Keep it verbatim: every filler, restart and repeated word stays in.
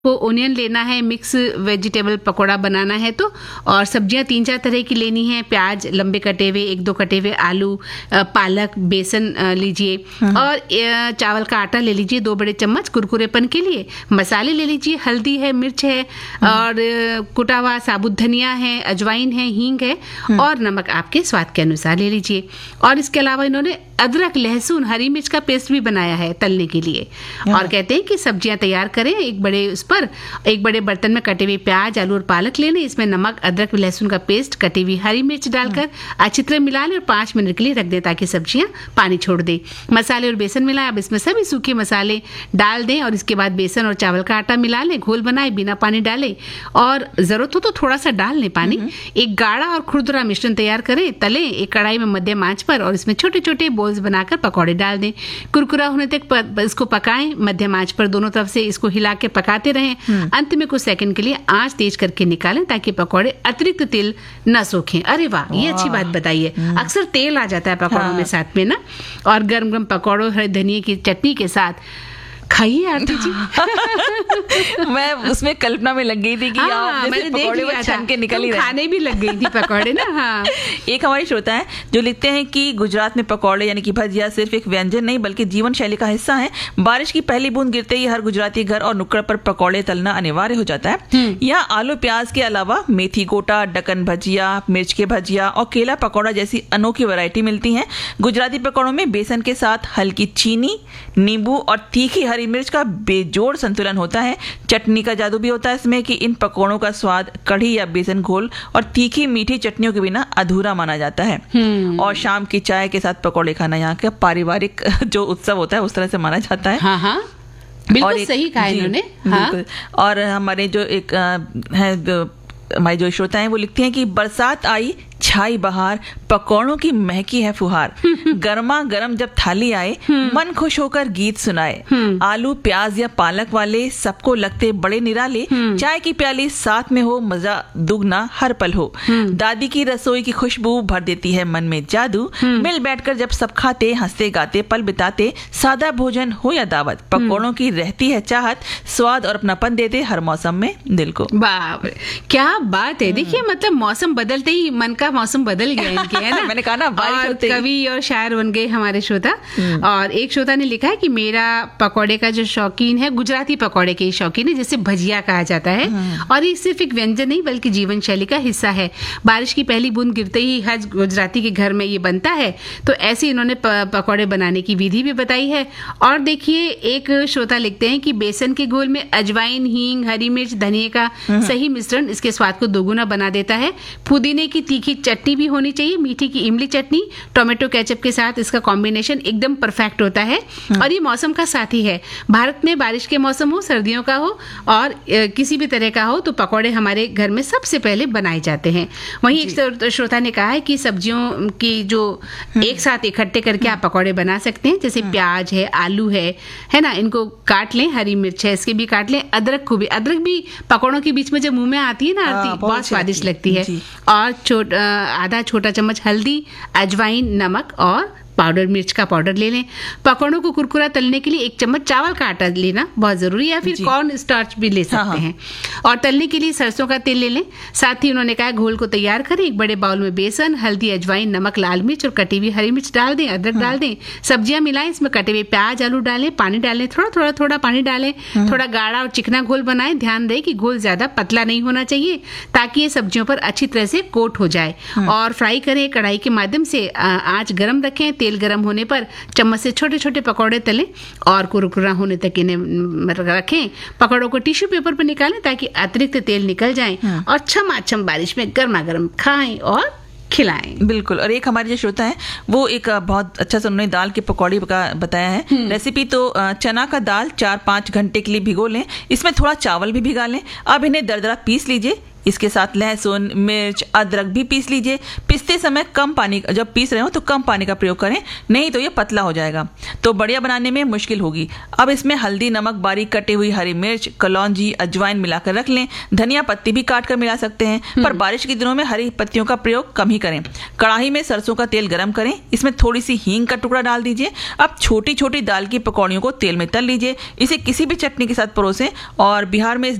को ओनियन लेना है, मिक्स वेजिटेबल पकौड़ा बनाना है तो, और सब्जियां तीन चार तरह की लेनी है, प्याज लंबे कटे हुए, एक दो कटे हुए आलू, पालक, बेसन लीजिए, और चावल का आटा ले लीजिए दो बड़े चम्मच कुरकुरेपन के लिए। मसाले ले लीजिए, हल्दी है, मिर्च है, और कुटा हुआ साबुत धनिया है, अजवाइन है, हींग है, और नमक आपके स्वाद के अनुसार ले लीजिए। और इसके अलावा इन्होंने अदरक, लहसुन, हरी मिर्च का पेस्ट भी बनाया है तलने के लिए। और कहते हैं कि सब्जियां तैयार करें, एक बड़े उस पर एक बड़े बर्तन में कटे हुए प्याज, आलू और पालक लेने, इसमें नमक, अदरक, लहसुन का पेस्ट, कटी हुई हरी मिर्च डालकर अच्छी तरह मिला लें और पांच मिनट के लिए रख दें ताकि सब्जियां पानी छोड़ दें। मसाले और बेसन मिलाएं, अब इसमें सभी सूखे मसाले डाल दें और इसके बाद बेसन और चावल का आटा मिला लें, घोल बनाएं बिना पानी डाले, और जरूरत हो तो थोड़ा सा डाल लें पानी। एक गाढ़ा और खुरदुरा मिश्रण तैयार करें, तलें एक कढ़ाई में मध्यम आंच पर, और इसमें छोटे छोटे बोल्स बनाकर पकौड़े डाल दें। कुरकुरा होने तक इसको पकाएं, मध्यम आंच पर दोनों तरफ से इसको हिला के पकाते रहें। अंत में कुछ सेकंड के लिए आंच तेज करके निकालें ताकि पकौड़े अतिरिक्त तेल न सोखें। अरे वाह, ये अच्छी बात बताई है। अक्सर तेल आ जाता है पकौड़ों हाँ। में साथ में ना, और गरम गरम पकौड़ों हरे धनिए की चटनी के साथ खाइए आरती जी। मैं उसमें कल्पना में लग गई थी कि हाँ, आप जैसे पकौड़े वो छन के निकल ही रहे, खाने भी लग गई थी पकौड़े ना। हाँ। एक हमारी श्रोता है जो लिखते हैं कि गुजरात में पकौड़े यानी कि भजिया सिर्फ एक व्यंजन नहीं बल्कि जीवन शैली का हिस्सा है। बारिश की पहली बूंद गिरते ही हर गुजराती घर और नुक्कड़ पर पकौड़े तलना अनिवार्य हो जाता है। यहाँ आलू प्याज के अलावा मेथी गोटा, डकन भजिया, मिर्च के भजिया और केला पकौड़ा जैसी अनोखी वैरायटी मिलती है। गुजराती पकौड़ों में बेसन के साथ हल्की चीनी, नींबू और तीखी हरी मिर्च का बेजोड़ संतुलन होता है। चटनी का जादू भी होता है इसमें कि इन पकौड़ों का स्वाद कढ़ी या बेसन घोल और तीखी मीठी चटनियों के बिना अधूरा माना जाता है। और शाम की चाय के साथ पकौड़े खाना यहाँ का पारिवारिक जो उत्सव होता है उस तरह से माना जाता है। हाँ हाँ, बिल्कुल सही कहा इन्होंने। हाँ। और हमारे जो एक है हमारी जो श्रोता है वो लिखती हैं कि बरसात आई, छाई बहार, पकौड़ों की महकी है फुहार, गर्मा गर्म जब थाली आए, मन खुश होकर गीत सुनाए, आलू प्याज या पालक वाले सबको लगते बड़े निराले, चाय की प्याली साथ में हो, मजा दुगना हर पल हो, दादी की रसोई की खुशबू भर देती है मन में जादू, मिल बैठकर जब सब खाते हंसते गाते पल बिताते, सादा भोजन हो या दावत, पकौड़ों की रहती है चाहत, स्वाद और अपनापन देते हर मौसम में दिल को। बाप रे, क्या बात है। देखिए मतलब मौसम बदलते ही मन का मौसम बदल गया इनके, है ना। मैंने कहा ना, और कवि और शायर बन गए हमारे श्रोता। और एक श्रोता ने लिखा है कि मेरा पकौड़े का जो शौकीन है, गुजराती पकौड़े के शौकीन है जिसे भजिया कहा जाता है, और ये सिर्फ एक व्यंजन नहीं बल्कि जीवन शैली का हिस्सा है। बारिश की पहली बूंद गिरते ही हर गुजराती के घर में ये बनता है, तो ऐसे इन्होंने पकौड़े बनाने की विधि भी बताई है। और देखिए एक श्रोता लिखते हैं कि बेसन के घोल में अजवाइन, हींग, हरी मिर्च, धनिया का सही मिश्रण इसके स्वाद को दोगुना बना देता है। पुदीने की तीखी चटनी भी होनी चाहिए, मीठी की इमली चटनी, टोमेटो केचप के साथ इसका कॉम्बिनेशन एकदम परफेक्ट होता है। और ये मौसम का साथी है। भारत में बारिश के मौसम हो, सर्दियों का हो और किसी भी तरह का हो, तो पकौड़े हमारे घर में सबसे पहले बनाए जाते हैं। वहीं एक श्रोता ने कहा है कि सब्जियों की जो एक साथ इकट्ठे करके आप पकौड़े बना सकते हैं, जैसे प्याज है, आलू है है ना, इनको काट लें, हरी मिर्च है इसके भी काट लें, अदरक को भी, अदरक भी पकौड़ों के बीच में जब मुंह में आती है ना आरती, बहुत स्वादिष्ट लगती है। और छोटा आधा छोटा चम्मच हल्दी, अजवाइन, नमक और पाउडर मिर्च का पाउडर ले लें। पकौड़ों को कुरकुरा तलने के लिए एक चम्मच चावल का आटा लेना बहुत जरूरी है, या फिर कॉर्न स्टार्च भी ले सकते हाँ हैं। और तलने के लिए सरसों का तेल ले लें। साथ ही उन्होंने कहा घोल को तैयार करें। एक बड़े बाउल में बेसन, हल्दी, अजवाइन, नमक, लाल मिर्च और कटी हुई हरी मिर्च डाल दें, अदरक डाल दें, सब्जियां मिलाएं, इसमें कटे हुए प्याज, आलू डालें, पानी डालें, थोड़ा थोड़ा थोड़ा पानी डालें, थोड़ा गाढ़ा और चिकना घोल बनाएं। ध्यान दें कि घोल ज्यादा पतला नहीं होना चाहिए ताकि ये सब्जियों पर अच्छी तरह से कोट हो जाए। और फ्राई करें कढ़ाई के माध्यम से, आंच गर्म रखें, तेल गर्म होने पर चम्मच से छोटे छोटे पकौड़े तलें और कुरकुरा होने तक इन्हें रखें। पकौड़ों को टिश्यू पेपर पर निकालें ताकि अतिरिक्त तेल निकल जाए, और छमाछम बारिश में गर्मा गर्म खाएं और खिलाएं। बिल्कुल। और एक हमारे जो श्रोता है वो एक बहुत अच्छा सा उन्होंने दाल के पकौड़ी का बताया है रेसिपी। तो चना का दाल चार पाँच घंटे के लिए भिगो लें, इसमें थोड़ा चावल भी भिगा लें। अब इन्हें दरदरा पीस लीजिए, इसके साथ लहसुन, मिर्च, अदरक भी पीस लीजिए। पीसते समय कम पानी, जब पीस रहे हो तो कम पानी का प्रयोग करें, नहीं तो ये पतला हो जाएगा, तो बढ़िया बनाने में मुश्किल होगी। अब इसमें हल्दी, नमक, बारीक कटी हुई हरी मिर्च, कलौंजी, अजवाइन मिलाकर रख लें। धनिया पत्ती भी काट कर मिला सकते हैं, पर बारिश के दिनों में हरी पत्तियों का प्रयोग कम ही करें। कढ़ाई में सरसों का तेल गरम करें, इसमें थोड़ी सी हींग का टुकड़ा डाल दीजिए। अब छोटी छोटी दाल की पकौड़ियों को तेल में तल लीजिए। इसे किसी भी चटनी के साथ परोसें। और बिहार में